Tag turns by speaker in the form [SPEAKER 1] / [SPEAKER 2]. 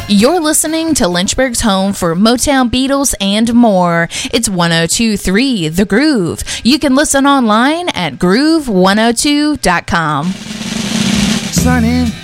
[SPEAKER 1] You're listening to Lynchburg's home for Motown, Beatles, and more. It's 102.3 The Groove. You can listen online at groove102.com.
[SPEAKER 2] Sunny